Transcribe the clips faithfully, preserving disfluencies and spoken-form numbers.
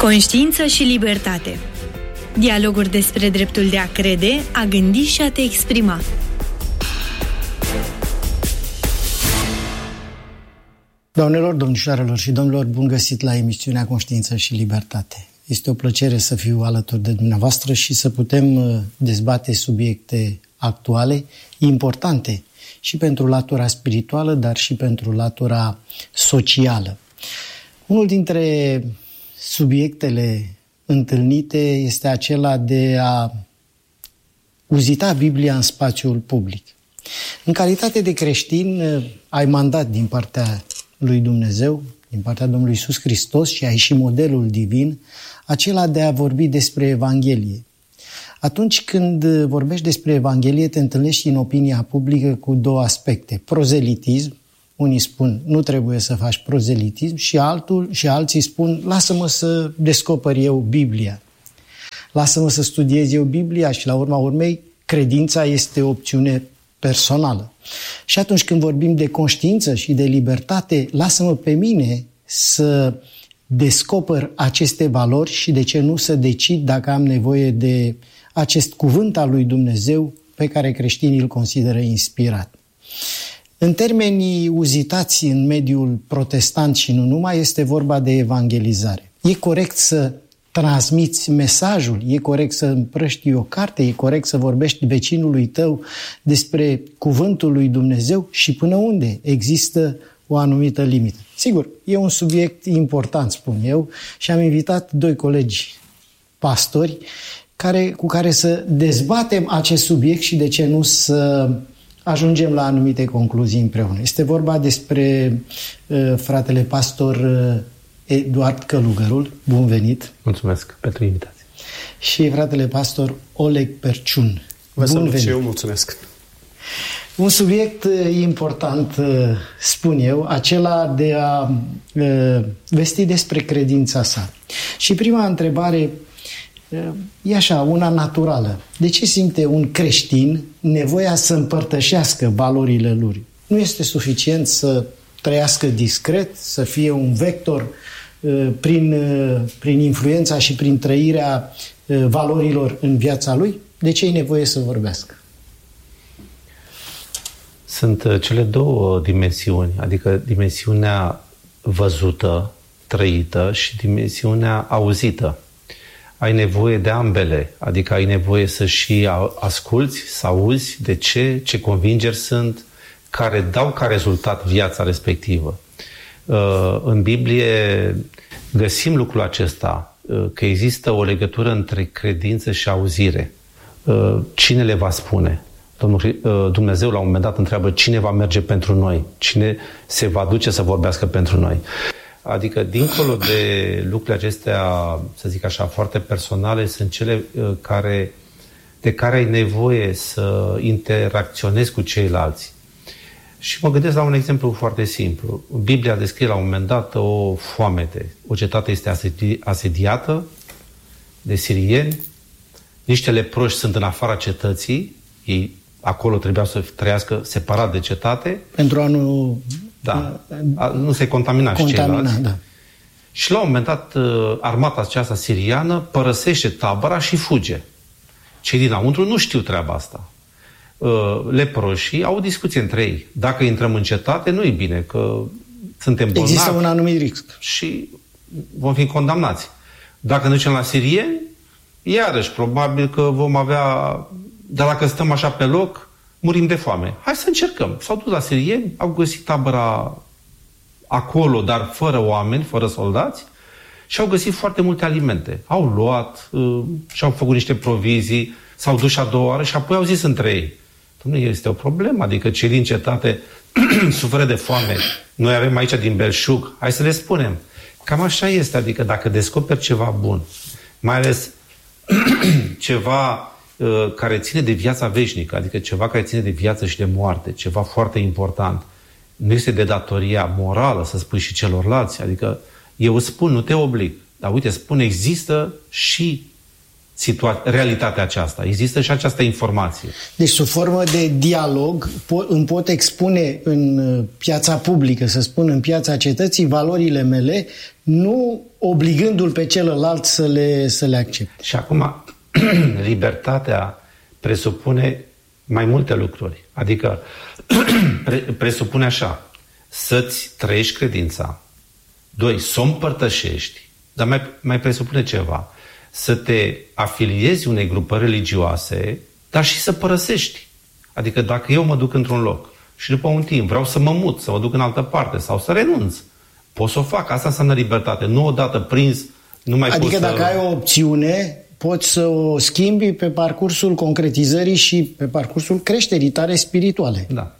Conștiință și libertate. Dialoguri despre dreptul de a crede, a gândi și a te exprima. Doamnelor, domnișoarelor și domnilor, bun găsit la emisiunea Conștiință și Libertate. Este o plăcere să fiu alături de dumneavoastră și să putem dezbate subiecte actuale, importante și pentru latura spirituală, dar și pentru latura socială. Unul dintre subiectele întâlnite este acela de a uzita Biblia în spațiul public. În calitate de creștin, ai mandat din partea lui Dumnezeu, din partea Domnului Iisus Hristos și ai și modelul divin, acela de a vorbi despre Evanghelie. Atunci când vorbești despre Evanghelie, te întâlnești în opinia publică cu două aspecte. Prozelitism, unii spun nu trebuie să faci prozelitism și, altul, și alții spun lasă-mă să descoper eu Biblia. Lasă-mă să studiez eu Biblia și la urma urmei credința este o opțiune personală. Și atunci când vorbim de conștiință și de libertate, lasă-mă pe mine să descoper aceste valori și de ce nu să decid dacă am nevoie de acest cuvânt al lui Dumnezeu pe care creștinii îl consideră inspirat. În termenii uzitați în mediul protestant și nu numai, este vorba de evangelizare. E corect să transmiți mesajul, e corect să împrăștii o carte, e corect să vorbești vecinului tău despre cuvântul lui Dumnezeu și până unde există o anumită limită. Sigur, e un subiect important, spun eu, și am invitat doi colegi pastori care, cu care să dezbatem acest subiect și de ce nu să ajungem la anumite concluzii împreună. Este vorba despre uh, fratele pastor uh, Eduard Călugărul. Bun venit! Mulțumesc pentru invitație. Și fratele pastor Oleg Perciun. Vă salut și eu, mulțumesc! Un subiect important, spun eu, acela de a vesti despre credința sa. Și prima întrebare e așa, una naturală. De ce simte un creștin nevoia să împărtășească valorile lui? Nu este suficient să trăiască discret, să fie un vector prin, prin influența și prin trăirea valorilor în viața lui? De ce e nevoie să vorbească? Sunt cele două dimensiuni, adică dimensiunea văzută, trăită și dimensiunea auzită. Ai nevoie de ambele, adică ai nevoie să și asculți, să auzi de ce, ce convingeri sunt, care dau ca rezultat viața respectivă. În Biblie găsim lucrul acesta, că există o legătură între credință și auzire. Cine le va spune? Dumnezeu la un moment dat întreabă cine va merge pentru noi, cine se va duce să vorbească pentru noi. Adică, dincolo de lucrurile acestea, să zic așa, foarte personale, sunt cele care, de care ai nevoie să interacționezi cu ceilalți. Și mă gândesc la un exemplu foarte simplu. Biblia descrie la un moment dat o foamete. O cetate este asedi- asediată de sirieni, niște leproși sunt în afara cetății, ei acolo trebuiau să trăiască separat de cetate. Pentru a nu... Da, a, nu se contamina și ceilalți. Da. Și la un moment dat, armata aceasta siriană părăsește tabăra și fuge. Cei dinăuntru nu știu treaba asta. Leproșii au o discuție între ei. Dacă intrăm în cetate, nu e bine, că suntem bolnavi. Există un anumit risc. Și vom fi condamnați. Dacă ne ducem la sirieni, iarăși, probabil că vom avea... Dar dacă stăm așa pe loc, murim de foame. Hai să încercăm. S-au dus la sirieni, au găsit tabăra acolo, dar fără oameni, fără soldați, și au găsit foarte multe alimente. Au luat, uh, și-au făcut niște provizii, s-au dus a doua oară și apoi au zis între ei: Dom'le, este o problemă, adică cei din cetate suferă de foame. Noi avem aici din belșug, hai să le spunem. Cam așa este, adică dacă descoperi ceva bun, mai ales ceva care ține de viața veșnică, adică ceva care ține de viață și de moarte, ceva foarte important. Nu este de datoria morală să spui și celorlalți, adică eu îți spun, nu te oblig, dar uite, spun, există și situa- realitatea aceasta, există și această informație. Deci, sub formă de dialog, po- îmi pot expune în piața publică, să spun, în piața cetății, valorile mele, nu obligându-l pe celălalt să le, să le accepte. Și acum, libertatea presupune mai multe lucruri. Adică, presupune așa, să-ți trăiești credința. Doi, să o împărtășești. Dar mai, mai presupune ceva. Să te afiliezi unei grupări religioase, dar și să părăsești. Adică dacă eu mă duc într-un loc și după un timp vreau să mă mut, să mă duc în altă parte sau să renunț, pot să o fac. Asta înseamnă libertate. Nu odată prins, nu mai adică poți să... Adică dacă ai o opțiune, poți să o schimbi pe parcursul concretizării și pe parcursul creșterii tale spirituale. Da.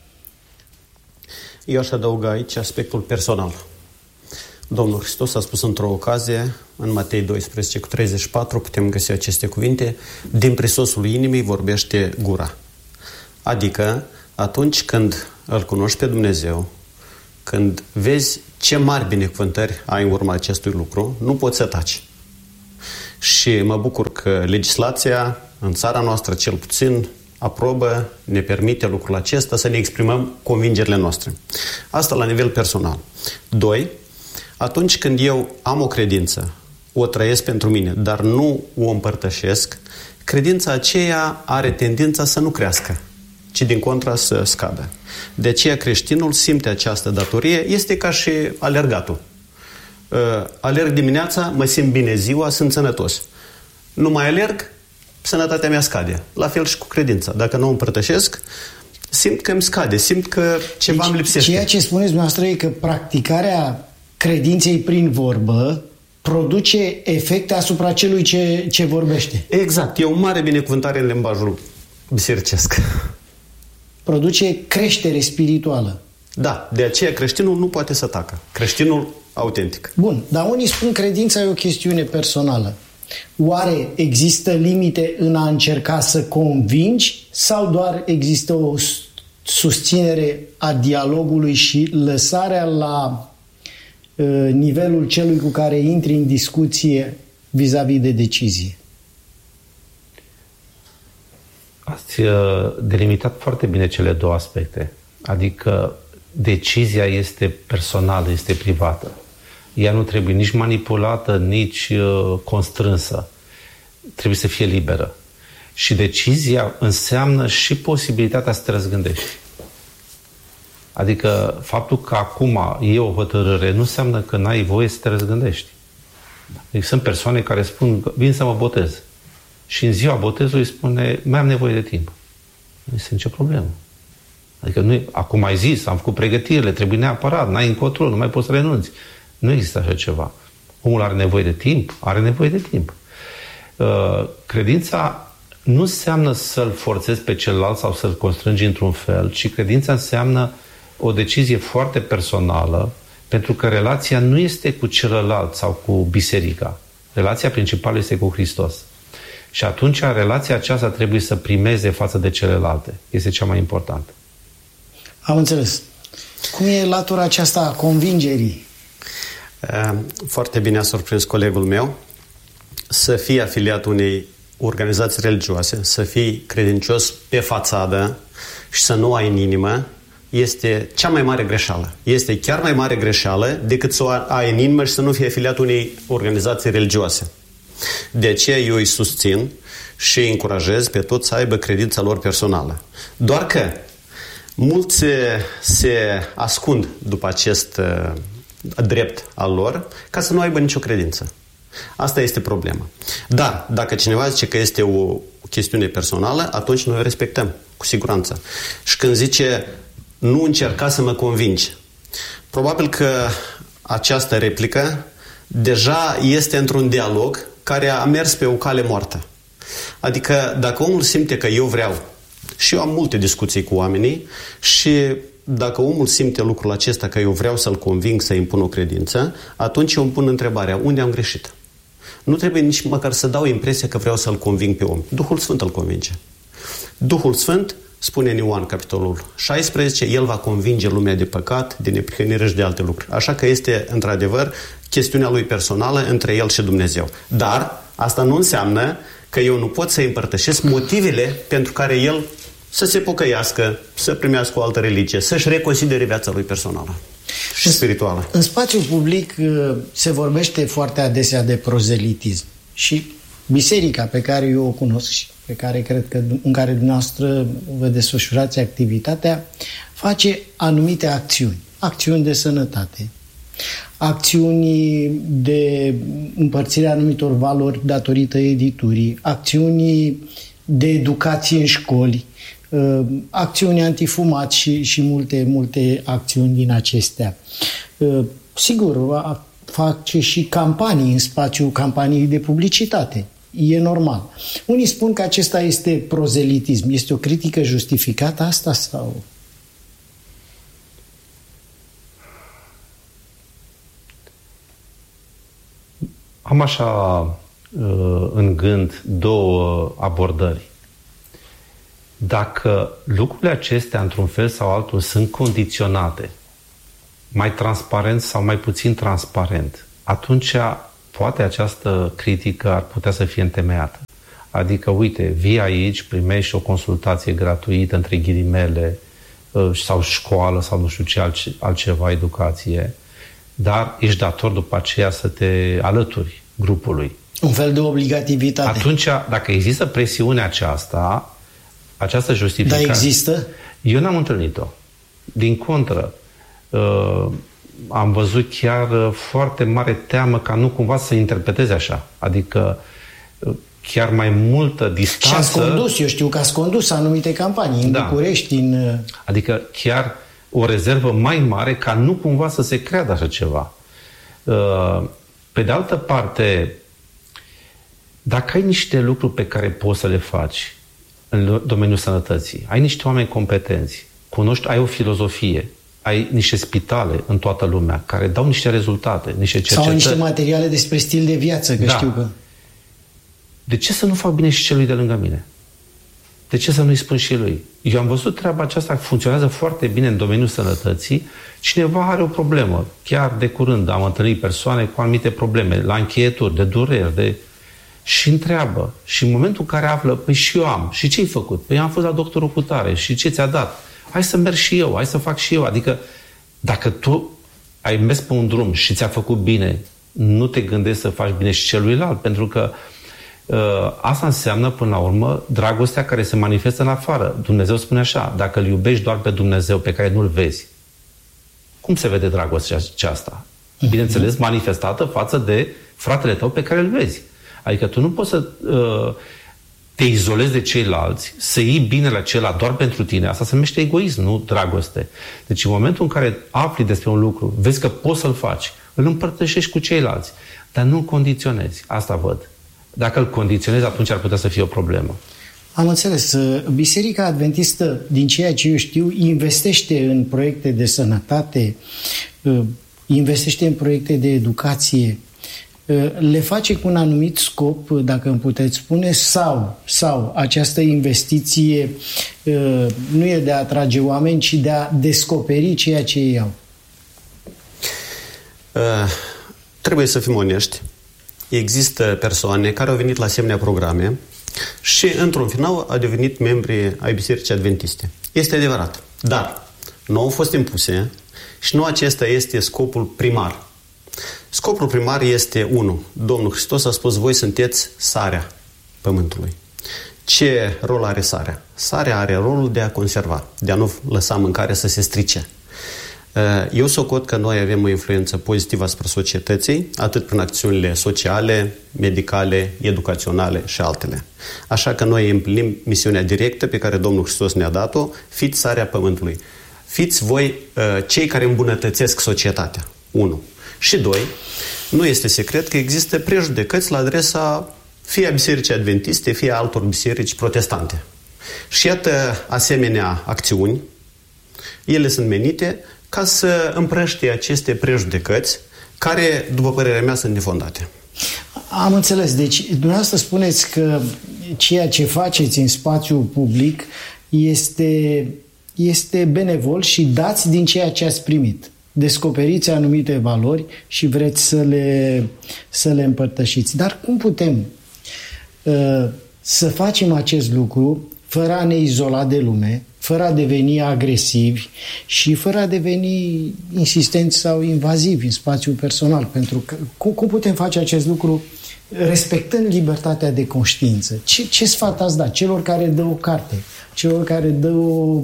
Eu aș adăuga aici aspectul personal. Domnul Hristos a spus într-o ocazie, în Matei doisprezece cu treizeci și patru, putem găsi aceste cuvinte, din prisosul inimii vorbește gura. Adică, atunci când îl cunoști pe Dumnezeu, când vezi ce mari binecuvântări ai în urma acestui lucru, nu poți să taci. Și mă bucur că legislația, în țara noastră cel puțin, aprobă, ne permite lucrul acesta să ne exprimăm convingerile noastre. Asta la nivel personal. Doi, atunci când eu am o credință, o trăiesc pentru mine, dar nu o împărtășesc, credința aceea are tendința să nu crească, ci din contra să scadă. De aceea creștinul simte această datorie, este ca și alergatul. Uh, alerg dimineața, mă simt bine ziua, sunt sănătos. Nu mai alerg, sănătatea mea scade. La fel și cu credința. Dacă nu o împărtășesc, simt că îmi scade, simt că ceva deci, îmi lipsește. Ceea ce spuneți dumneavoastră e că practicarea credinței prin vorbă produce efecte asupra celui ce, ce vorbește. Exact. E o mare binecuvântare în limbajul bisericesc. Produce creștere spirituală. Da. De aceea creștinul nu poate să tacă. Creștinul autentic. Bun. Dar unii spun credința e o chestiune personală. Oare există limite în a încerca să convingi sau doar există o susținere a dialogului și lăsarea la nivelul celui cu care intri în discuție vis-a-vis de decizie? Ați delimitat foarte bine cele două aspecte. Adică decizia este personală, este privată. Ea nu trebuie nici manipulată, nici constrânsă. Trebuie să fie liberă. Și decizia înseamnă și posibilitatea să te răzgândești. Adică faptul că acum e o hotărâre nu înseamnă că n-ai voie să te răzgândești. Deci sunt persoane care spun, vin să mă botez. Și în ziua botezului spune, mai am nevoie de timp. Nu este nicio problemă. Adică nu, acum ai zis, am făcut pregătirile, trebuie neapărat, n-ai încotro, nu mai poți să renunți. Nu există așa ceva. Omul are nevoie de timp, are nevoie de timp. Uh, credința nu înseamnă să-l forțezi pe celălalt sau să-l constrângi într-un fel, ci credința înseamnă o decizie foarte personală, pentru că relația nu este cu celălalt sau cu biserica. Relația principală este cu Hristos. Și atunci relația aceasta trebuie să primeze față de celelalte. Este cea mai importantă. Am înțeles. Cum e latura aceasta a convingerii? Foarte bine a surprins colegul meu. Să fii afiliat unei organizații religioase, să fii credincios pe fațadă și să nu ai în inimă, este cea mai mare greșeală. Este chiar mai mare greșeală decât să o ai în inimă și să nu fii afiliat unei organizații religioase. De aceea eu îi susțin și îi încurajez pe toți să aibă credința lor personală. Doar că mulți se ascund după acest uh, drept al lor ca să nu aibă nicio credință. Asta este problema. Dar dacă cineva zice că este o, o chestiune personală, atunci noi o respectăm, cu siguranță. Și când zice nu încerca să mă convingi, probabil că această replică deja este într-un dialog care a mers pe o cale moartă. Adică dacă omul simte că eu vreau, și eu am multe discuții cu oamenii, și dacă omul simte lucrul acesta că eu vreau să-l conving să impun o credință, atunci eu îmi pun întrebarea, unde am greșit? Nu trebuie nici măcar să dau impresia că vreau să-l conving pe om. Duhul Sfânt îl convinge. Duhul Sfânt, spune în Ioan, capitolul șaisprezece, el va convinge lumea de păcat, de neprihănire și de alte lucruri. Așa că este, într-adevăr, chestiunea lui personală între el și Dumnezeu. Dar asta nu înseamnă că eu nu pot să-i împărtășesc motivele pentru care el să se pocăiască, să primească o altă religie, să-și reconsidere viața lui personală. și spirituală. În spațiul public se vorbește foarte adesea de prozelitism și biserica pe care eu o cunosc și pe care cred că în care dumneavoastră vă desfășurați activitatea, face anumite acțiuni. Acțiuni de sănătate, acțiuni de împărțire a anumitor valori datorită editurii, acțiuni de educație în școli, acțiuni antifumat și, și multe, multe acțiuni din acestea. Sigur, face și campanii în spațiul campanii de publicitate. E normal. Unii spun că acesta este prozelitism. Este o critică justificată asta sau... Am așa în gând două abordări. Dacă lucrurile acestea, într-un fel sau altul, sunt condiționate, mai transparent sau mai puțin transparent, atunci poate această critică ar putea să fie întemeiată. Adică, uite, vii aici, primești o consultație gratuită, între ghilimele, sau școală, sau nu știu ce altceva, educație, dar ești dator după aceea să te alături grupului. Un fel de obligativitate. Atunci, dacă există presiunea aceasta, această justificare... Dar există? Eu n-am întâlnit-o. Din contră, uh, am văzut chiar uh, foarte mare teamă ca nu cumva să interpreteze așa. Adică uh, chiar mai multă distanță... Și ați condus, eu știu că ați condus anumite campanii în da. București, în... Adică chiar o rezervă mai mare ca nu cumva să se creadă așa ceva. Uh, pe de altă parte, dacă ai niște lucruri pe care poți să le faci în domeniul sănătății, ai niște oameni competenți, cunoști, ai o filozofie, ai niște spitale în toată lumea care dau niște rezultate, niște cercetări. Sau niște materiale despre stil de viață, că da. Știu că... De ce să nu fac bine și celui de lângă mine? De ce să nu-i spun și lui? Eu am văzut treaba aceasta, funcționează foarte bine în domeniul sănătății. Cineva are o problemă. Chiar de curând am întâlnit persoane cu anumite probleme, la încheieturi, de dureri, de... și întreabă. Și în momentul în care află, păi și eu am. Și ce ai făcut? Păi am fost la doctorul cu tare. Și ce ți-a dat? Hai să merg și eu, hai să fac și eu. Adică, dacă tu ai mers pe un drum și ți-a făcut bine, nu te gândești să faci bine și celuilalt, pentru că uh, asta înseamnă, până la urmă, dragostea care se manifestă în afară. Dumnezeu spune așa, dacă îl iubești doar pe Dumnezeu pe care nu-l vezi, cum se vede dragostea aceasta? Bineînțeles, manifestată față de fratele tău pe care îl vezi. Adică tu nu poți să uh, te izolezi de ceilalți, să iei bine la celălalt doar pentru tine. Asta se numește egoism, nu dragoste. Deci în momentul în care afli despre un lucru, vezi că poți să-l faci, îl împărtășești cu ceilalți, dar nu-l condiționezi. Asta văd. Dacă îl condiționezi, atunci ar putea să fie o problemă. Am înțeles. Biserica Adventistă, din ceea ce eu știu, investește în proiecte de sănătate, investește în proiecte de educație. Le face cu un anumit scop, dacă îmi puteți spune, sau, sau această investiție nu e de a atrage oameni, ci de a descoperi ceea ce ei au? Uh, trebuie să fim onești. Există persoane care au venit la asemenea programe și, într-un final, au devenit membri ai Bisericii Adventiste. Este adevărat. Dar nu au fost impuse și nu acesta este scopul primar. Scopul primar este unul. Domnul Hristos a spus, voi sunteți sarea pământului. Ce rol are sarea? Sarea are rolul de a conserva, de a nu lăsa mâncarea să se strice. Eu socot că noi avem o influență pozitivă asupra societății, atât prin acțiunile sociale, medicale, educaționale și altele. Așa că noi împlinim misiunea directă pe care Domnul Hristos ne-a dat-o, fiți sarea pământului. Fiți voi cei care îmbunătățesc societatea. Unu. Și doi, nu este secret că există prejudecăți la adresa fie a Bisericii Adventiste, fie a altor biserici protestante. Și iată asemenea acțiuni, ele sunt menite ca să împrăștie aceste prejudecăți care, după părerea mea, sunt nefondate. Am înțeles. Deci, dumneavoastră spuneți că ceea ce faceți în spațiul public este, este benevol și dați din ceea ce ați primit. Descoperiți anumite valori și vreți să le, să le împărtășiți. Dar cum putem uh, să facem acest lucru fără a ne izola de lume, fără a deveni agresivi și fără a deveni insistenți sau invazivi în spațiul personal. Pentru că cum, cum putem face acest lucru respectând libertatea de conștiință? Ce, ce sfat ați dat celor care dă o carte, celor care dă o,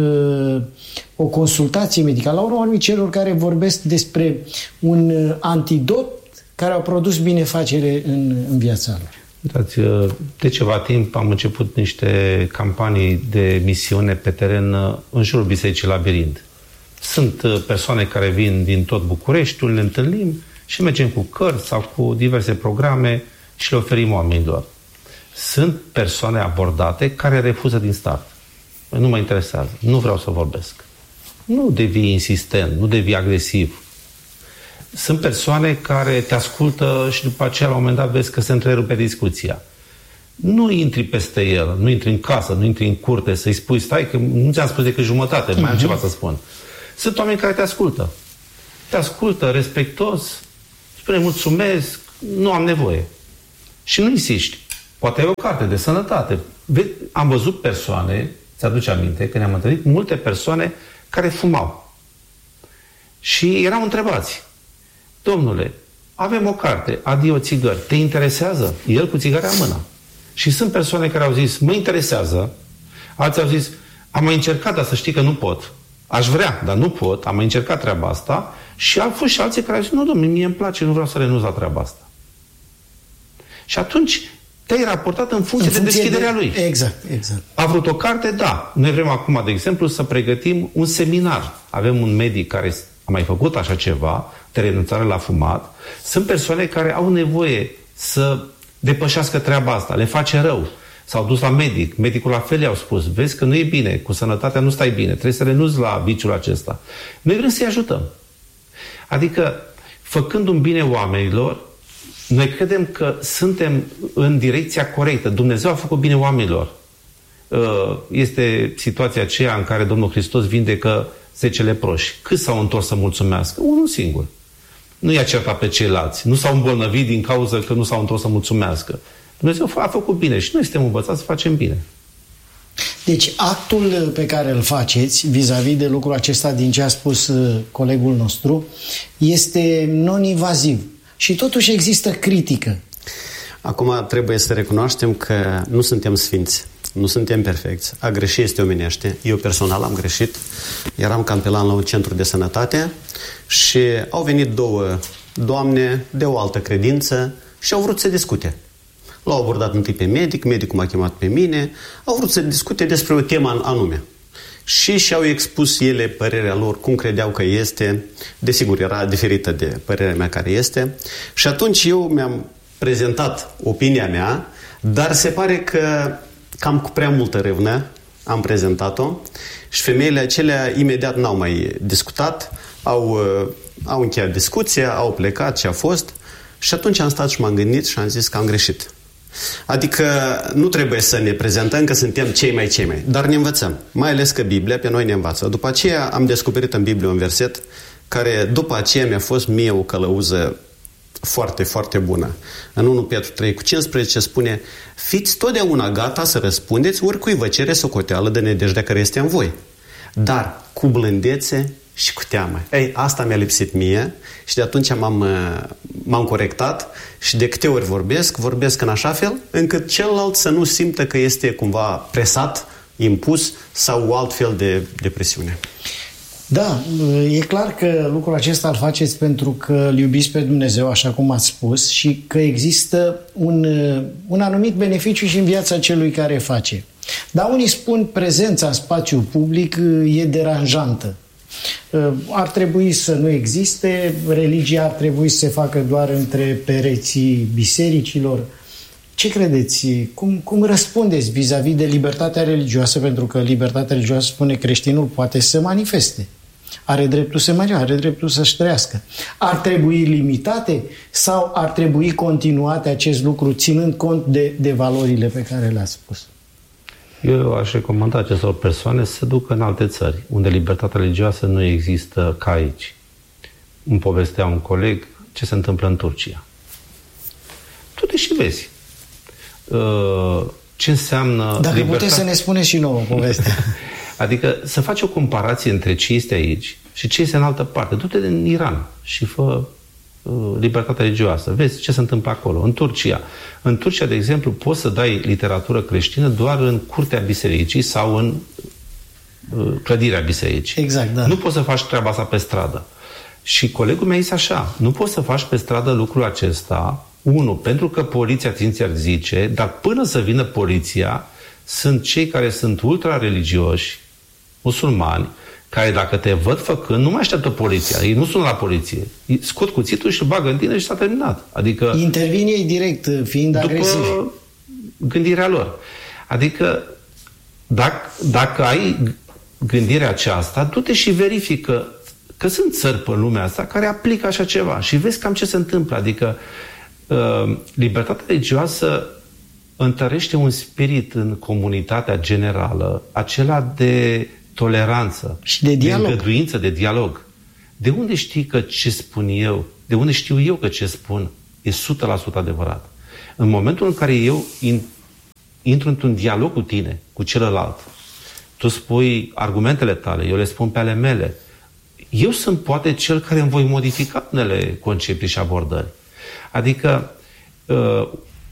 o consultație medicală, la urmă celor care vorbesc despre un antidot care au produs binefacere în, în viața lor? Uitați, de ceva timp am început niște campanii de misiune pe teren în jurul Bisericii Labirint. Sunt persoane care vin din tot Bucureștiul, ne întâlnim și mergem cu cărți sau cu diverse programe și le oferim oamenilor. Sunt persoane abordate care refuză din start. Nu mă interesează, nu vreau să vorbesc. Nu devii insistent, nu devii agresiv. Sunt persoane care te ascultă și după aceea la un moment dat vezi că se întrerupe discuția. Nu intri peste el, nu intri în casă, nu intri în curte să-i spui stai că nu ți-am spus decât jumătate, mai am ceva să spun. Sunt oameni care te ascultă. Te ascultă respectos, spune mulțumesc, nu am nevoie. Și nu insiști. Poate ai o carte de sănătate. Am văzut persoane, ți-aduce aminte, că ne-am întâlnit multe persoane care fumau. Și erau întrebați. Domnule, avem o carte, adio țigări, te interesează? El cu țigara în mână. Și sunt persoane care au zis, mă interesează, alții au zis, am mai încercat, dar să știi că nu pot. Aș vrea, dar nu pot, am mai încercat treaba asta. Și au fost și alții care au zis, nu, domnule, mie îmi place, nu vreau să renunț la treaba asta. Și atunci te-ai raportat în funcție, în funcție de deschiderea de... lui. Exact, exact. A vrut o carte? Da. Noi vrem acum, de exemplu, să pregătim un seminar. Avem un medic care a mai făcut așa ceva, de renunțare la fumat. Sunt persoane care au nevoie să depășească treaba asta, le face rău. S-au dus la medic, medicul la fel i-au spus, vezi că nu e bine, cu sănătatea nu stai bine, trebuie să renunți la viciul acesta. Noi vrem să-i ajutăm. Adică, făcând un bine oamenilor, noi credem că suntem în direcția corectă. Dumnezeu a făcut bine oamenilor. Este situația aceea în care Domnul Hristos vindecă zece leproși. Cât s-au întors să mulțumească? Unul singur. Nu i-a certat pe ceilalți. Nu s-au îmbolnăvit din cauza că nu s-au întors să mulțumească. Dumnezeu a făcut bine și noi suntem învățați să facem bine. Deci actul pe care îl faceți vis-a-vis de lucrul acesta, din ce a spus colegul nostru, este non-invaziv. Și totuși există critică. Acum trebuie să recunoaștem că nu suntem sfinți, nu suntem perfecți. A greși este omenește. Eu personal am greșit. Eram campelan la un centru de sănătate și au venit două doamne de o altă credință și au vrut să discute. L-au abordat întâi pe medic, medicul m-a chemat pe mine, au vrut să discute despre o temă anume. Și și-au expus ele părerea lor, cum credeau că este. Desigur, era diferită de părerea mea care este. Și atunci eu mi-am prezentat opinia mea, dar se pare că cam cu prea multă râvnă am prezentat-o și femeile acelea imediat n-au mai discutat, au, au încheiat discuția, au plecat ce a fost și atunci am stat și m-am gândit și am zis că am greșit. Adică nu trebuie să ne prezentăm că suntem cei mai cei mai, dar ne învățăm. Mai ales că Biblia pe noi ne învață. După aceea am descoperit în Biblie un verset care după aceea mi-a fost mie o călăuză foarte, foarte bună. În unu Petru trei cu cincisprezece spune: fiți totdeauna gata să răspundeți oricui vă cere socoteală de nădejdea care este în voi, dar cu blândețe și cu teamă. Ei, asta mi-a lipsit mie și de atunci m-am, m-am corectat și de câte ori vorbesc, vorbesc în așa fel încât celălalt să nu simtă că este cumva presat, impus sau o alt fel de, de presiune. Da, e clar că lucrul acesta îl faceți pentru că îl iubiți pe Dumnezeu, așa cum ați spus, și că există un, un anumit beneficiu și în viața celui care face. Dar unii spun prezența în spațiu public e deranjantă. Ar trebui să nu existe, religia ar trebui să se facă doar între pereții bisericilor. Ce credeți? Cum, cum răspundeți vis-a-vis de libertatea religioasă? Pentru că libertatea religioasă spune creștinul poate să se manifeste. Are dreptul să manifeste, are dreptul să-și trăiască. Ar trebui limitate sau ar trebui continuate acest lucru ținând cont de, de valorile pe care le-ați spus? Eu aș recomanda acestor persoane să ducă în alte țări, unde libertatea religioasă nu există ca aici. Îmi povestea un coleg ce se întâmplă în Turcia. Tu te și vezi. Ce înseamnă Dacă libertate... puteți să ne spuneți și nouă povestea. Adică să faci o comparație între ce este aici și ce este în altă parte. Du-te în Iran și fă uh, libertatea religioasă. Vezi ce se întâmplă acolo. În Turcia. În Turcia, de exemplu, poți să dai literatură creștină doar în curtea bisericii sau în uh, clădirea bisericii. Exact, da. Nu poți să faci treaba asta pe stradă. Și colegul meu zis așa, nu poți să faci pe stradă lucrul acesta, unu, pentru că poliția ți interzice, dar până să vină poliția, sunt cei care sunt ultra-religioși, musulmani, care dacă te văd făcând, nu mai așteaptă poliția. Ei nu sună la poliție. Scot cuțitul și îl bagă în tine și s-a terminat. Adică intervin ei direct, fiind agresivi. După gândirea lor. Adică dacă, dacă ai gândirea aceasta, du-te și verifică că sunt țări pe lumea asta care aplică așa ceva și vezi cam ce se întâmplă. Adică uh, libertatea religioasă întărește un spirit în comunitatea generală, acela de toleranță, și de dialog, de îngăduință, de dialog. De unde știi că ce spun eu, de unde știu eu că ce spun e o sută la sută adevărat? În momentul în care eu in, intru într-un dialog cu tine, cu celălalt, tu spui argumentele tale, eu le spun pe ale mele, eu sunt poate cel care îmi voi modifica unele concepții și abordări. Adică uh,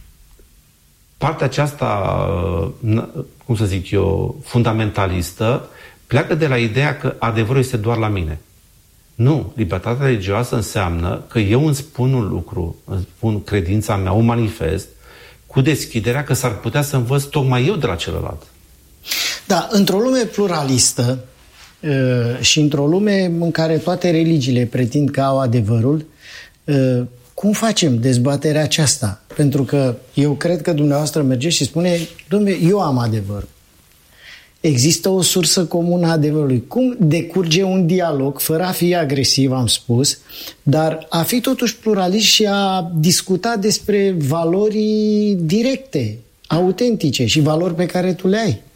partea aceasta, uh, cum să zic eu, fundamentalistă, pleacă de la ideea că adevărul este doar la mine. Nu. Libertatea religioasă înseamnă că eu îmi spun un lucru, îmi spun credința mea, o manifest, cu deschiderea că s-ar putea să învăț tocmai eu de la celălalt. Da, într-o lume pluralistă și într-o lume în care toate religiile pretind că au adevărul, cum facem dezbaterea aceasta? Pentru că eu cred că dumneavoastră mergeți și spune, dom'le, eu am adevărul. Există o sursă comună a adevărului. Cum decurge un dialog, fără a fi agresiv, am spus, dar a fi totuși pluralist și a discuta despre valori directe, autentice și valori pe care tu le ai?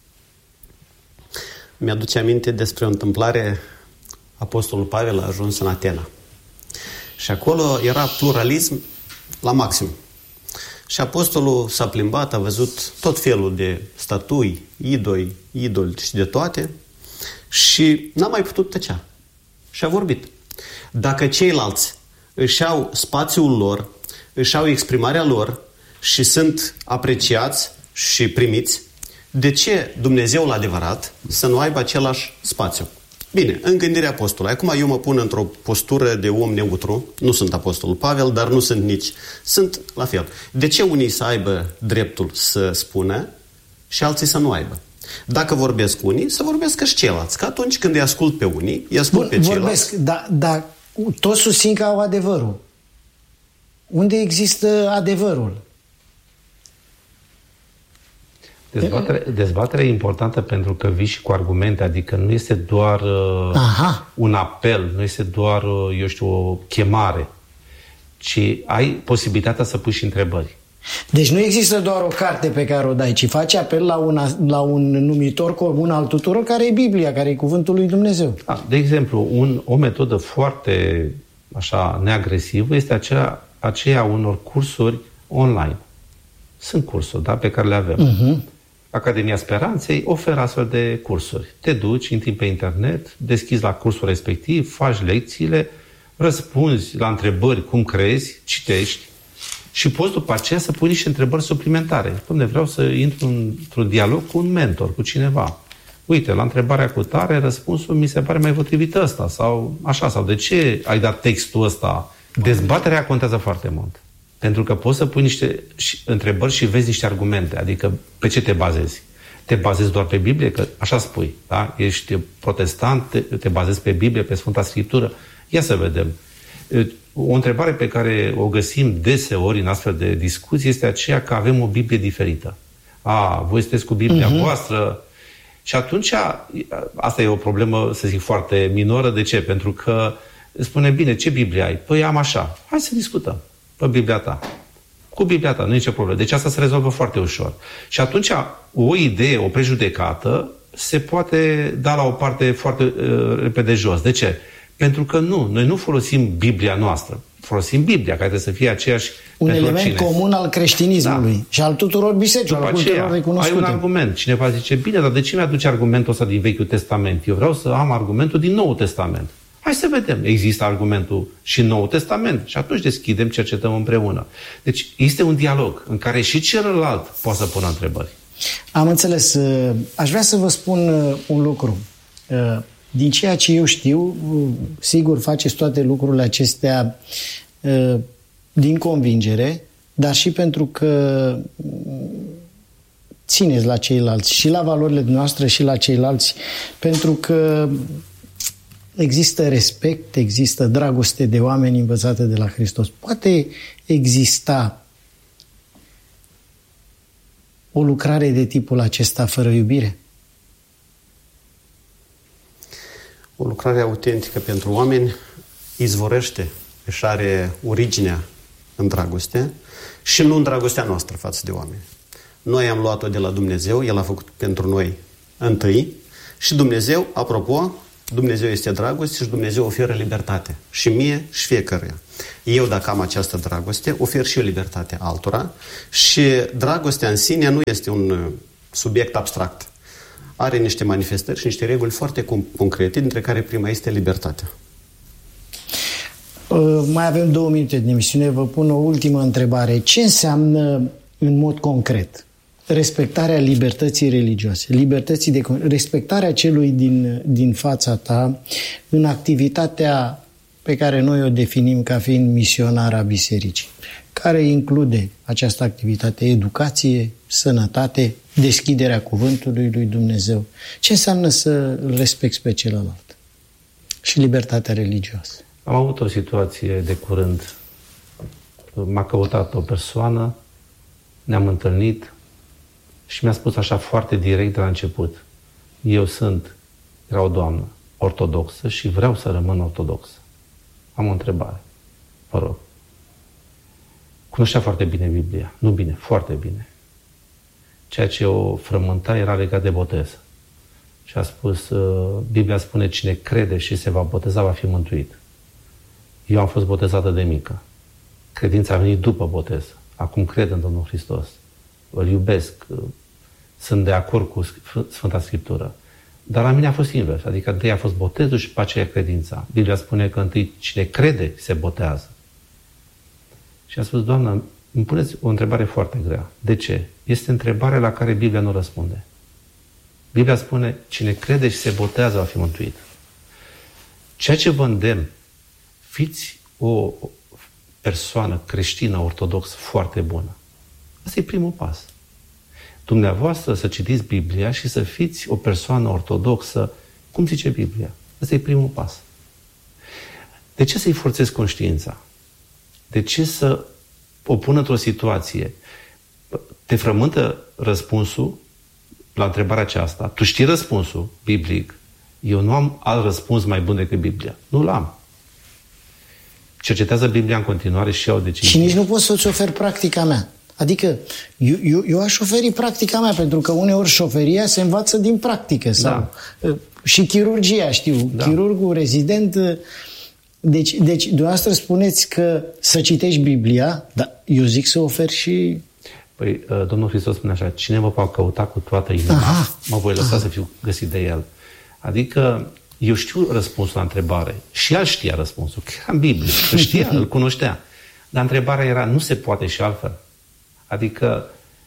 Mi-aduce aminte despre o întâmplare. Apostolul Pavel a ajuns în Atena. Și acolo era pluralism la maxim. Și apostolul s-a plimbat, a văzut tot felul de statui, idoli, idoli și de toate și n-a mai putut tăcea. Și a vorbit. Dacă ceilalți își au spațiul lor, își au exprimarea lor și sunt apreciați și primiți, de ce Dumnezeul adevărat să nu aibă același spațiu? Bine, în gândirea apostolului. Acum eu mă pun într-o postură de om neutru. Nu sunt apostolul Pavel, dar nu sunt nici... Sunt la fel. De ce unii să aibă dreptul să spună și alții să nu aibă? Dacă vorbesc unii, să vorbesc și ceilalți. Că atunci când îi ascult pe unii, îi ascult Bun, pe vorbesc, ceilalți. dar da, toți susțin că au adevărul. Unde există adevărul? Dezbatere, dezbaterea e importantă pentru că vii și cu argumente, adică nu este doar uh, un apel, nu este doar, uh, eu știu, o chemare, ci ai posibilitatea să pui și întrebări. Deci nu există doar o carte pe care o dai, ci faci apel la, una, la un numitor comun al tuturor, care e Biblia, care e Cuvântul lui Dumnezeu. Da, de exemplu, un, o metodă foarte așa neagresivă este aceea, aceea unor cursuri online. Sunt cursuri, da, pe care le avem. Uh-huh. Academia Speranței oferă astfel de cursuri. Te duci, intri pe internet, deschizi la cursul respectiv, faci lecțiile, răspunzi la întrebări cum crezi, citești și poți după aceea să pui niște întrebări suplimentare. Dom'le, vreau să intru într-un dialog cu un mentor, cu cineva. Uite, la întrebarea cu tare, răspunsul mi se pare mai potrivit ăsta sau așa, sau de ce ai dat textul ăsta? Dezbaterea contează foarte mult. Pentru că poți să pui niște întrebări și vezi niște argumente. Adică pe ce te bazezi? Te bazezi doar pe Biblie? Că așa spui, da? Ești protestant, te, te bazezi pe Biblie, pe Sfânta Scriptură? Ia să vedem. O întrebare pe care o găsim deseori în astfel de discuții este aceea că avem o Biblie diferită. A, voi sunteți cu Biblia uh-huh. voastră. Și atunci, asta e o problemă, să zic, foarte minoră. De ce? Pentru că spune, bine, ce Biblie ai? Păi am așa. Hai să discutăm. Pe Biblia ta. Cu Biblia ta, nu e nicio problemă. Deci asta se rezolvă foarte ușor. Și atunci o idee, o prejudecată se poate da la o parte foarte uh, repede jos. De ce? Pentru că nu, noi nu folosim Biblia noastră. folosim Biblia, care trebuie să fie aceeași un pentru element oricine. comun al creștinismului, da, și al tuturor bisericilor, al tuturor recunoscute. Ai un argument. Cineva zice, bine, dar de ce mi-aduce argumentul ăsta din Vechiul Testament? Eu vreau să am argumentul din Noul Testament. Hai să vedem. Există argumentul și în Noul Testament. Și atunci deschidem, cercetăm împreună. Deci este un dialog în care și celălalt poate să pună întrebări. Am înțeles. Aș vrea să vă spun un lucru. Din ceea ce eu știu, sigur faceți toate lucrurile acestea din convingere, dar și pentru că țineți la ceilalți și la valorile noastre și la ceilalți, pentru că există respect, există dragoste de oameni învățate de la Hristos. Poate exista o lucrare de tipul acesta fără iubire? O lucrare autentică pentru oameni izvorăște, își are originea în dragoste și nu în dragostea noastră față de oameni. Noi am luat-o de la Dumnezeu, El a făcut pentru noi întâi și Dumnezeu, apropo, Dumnezeu este dragoste și Dumnezeu oferă libertate. Și mie și fiecăruia. Eu, dacă am această dragoste, ofer și eu libertate altora și dragostea în sine nu este un subiect abstract. Are niște manifestări și niște reguli foarte concrete, dintre care prima este libertatea. Uh, mai avem două minute de emisiune. Vă pun o ultimă întrebare. Ce înseamnă în mod concret respectarea libertății religioase, libertății de respectarea celui din, din fața ta în activitatea pe care noi o definim ca fiind misionarea bisericii, care include această activitate, educație, sănătate, deschiderea cuvântului lui Dumnezeu. Ce înseamnă să îl respecti pe celălalt? Și libertatea religioasă. Am avut o situație de curând. M-a căutat o persoană, ne-am întâlnit și mi-a spus așa foarte direct de la început: eu sunt, era o doamnă, ortodoxă și vreau să rămân ortodoxă. Am o întrebare, vă rog. Cunoștea foarte bine Biblia. Nu bine, foarte bine. Ceea ce o frământa era legat de botez. Și a spus, Biblia spune, cine crede și se va boteza va fi mântuit. Eu am fost botezată de mică. Credința a venit după botez. Acum cred în Domnul Hristos. Îl iubesc. Sunt de acord cu Sfânta Scriptură. Dar la mine a fost invers. Adică întâi a fost botezul și după aceea credința. Biblia spune că întâi cine crede se botează. Și a spus, Doamnă, îmi puneți o întrebare foarte grea. De ce? Este întrebarea la care Biblia nu răspunde. Biblia spune, cine crede și se botează va fi mântuit. Ceea ce vă îndemn, fiți o persoană creștină, ortodoxă, foarte bună. Asta e primul pas. Dumneavoastră să citiți Biblia și să fiți o persoană ortodoxă, cum zice Biblia. Asta e primul pas. De ce să-i forțezi conștiința? De ce să o pun într-o situație? Te frământă răspunsul la întrebarea aceasta. Tu știi răspunsul biblic. Eu nu am alt răspuns mai bun decât Biblia. Nu l-am. Cercetează Biblia în continuare și iau decizie. Și nici nu pot să-ți ofer practica mea. Adică eu, eu, eu aș oferi practica mea, pentru că uneori șoferia se învață din practică. Sau, da. Și chirurgia, știu. Da. Chirurgul rezident. Deci, deci, dumneavoastră spuneți că să citești Biblia, dar eu zic să oferi și... Păi, Domnul Hristos spune așa, cine mă poate căuta cu toată inima, aha, mă voi lăsa aha. să fiu găsit de El. Adică eu știu răspunsul la întrebare. Și el știa răspunsul, că era în Biblie. Îl știa, îl cunoștea. Dar întrebarea era, nu se poate și altfel. Adică,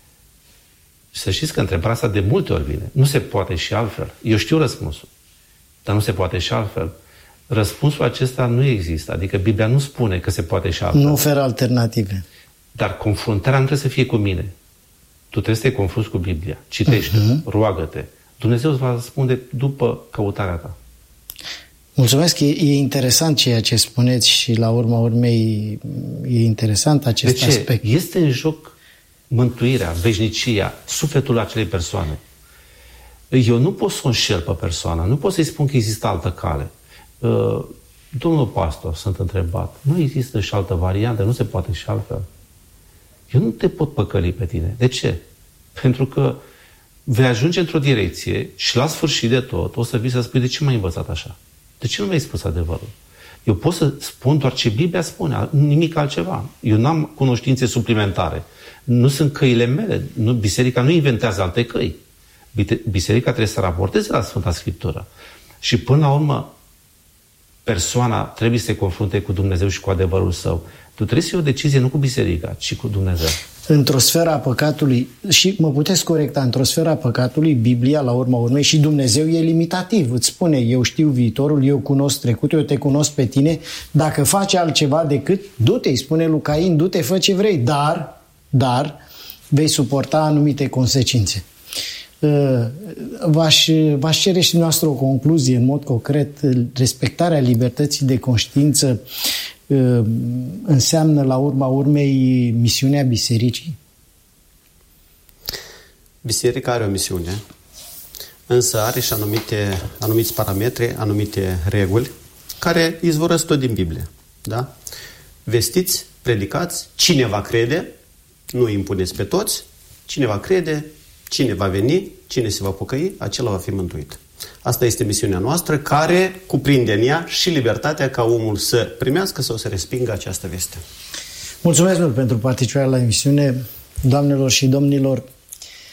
să știți că întrebarea asta de multe ori vine. Nu se poate și altfel. Eu știu răspunsul, dar nu se poate și altfel. Răspunsul acesta nu există. Adică Biblia nu spune că se poate și altfel. Nu oferă alternative. Dar confruntarea nu trebuie să fie cu mine. Tu trebuie să te confrunți cu Biblia. Citește, uh-huh. roagă-te. Dumnezeu îți va răspunde după căutarea ta. Mulțumesc, e, e interesant ceea ce spuneți și la urma urmei e interesant acest de ce? aspect. Este în joc mântuirea, veșnicia, sufletul acelei persoane. Eu nu pot să o înșel pe persoana, nu pot să-i spun că există altă cale. Uh, domnul pastor, sunt întrebat, nu există și altă variantă, nu se poate și altfel. Eu nu te pot păcăli pe tine. De ce? Pentru că vei ajunge într-o direcție și la sfârșit de tot o să vii să spui, de ce m-ai învățat așa? De ce nu mi-ai spus adevărul? Eu pot să spun doar ce Biblia spune, nimic altceva. Eu n-am cunoștințe suplimentare. Nu sunt căile mele. Nu, biserica nu inventează alte căi. Biserica trebuie să raporteze la Sfânta Scriptură. Și până la urmă, persoana trebuie să se confrunte cu Dumnezeu și cu adevărul său. Tu trebuie să iei o decizie nu cu biserica, ci cu Dumnezeu. Într-o sferă a păcatului, și mă puteți corecta, într-o sferă a păcatului, Biblia, la urma urmei, și Dumnezeu e limitativ. Îți spune, eu știu viitorul, eu cunosc trecutul, eu te cunosc pe tine, dacă faci altceva decât, du-te, îi spune lui Cain, du-te, fă ce vrei, dar, dar, vei suporta anumite consecințe. V-aș, v-aș cere și noastră o concluzie în mod concret. Respectarea libertății de conștiință înseamnă la urma urmei misiunea bisericii? Biserica are o misiune, însă are și anumite, anumiți parametri, anumite reguli care izvorăsc tot din Biblie. Da? Vestiți, predicați, cine va crede, nu impuneți pe toți, cine va crede, cine va veni, cine se va pocăi, acela va fi mântuit. Asta este misiunea noastră, care cuprinde în ea și libertatea ca omul să primească sau să respingă această veste. Mulțumesc mult pentru participarea la emisiune. Doamnelor și domnilor,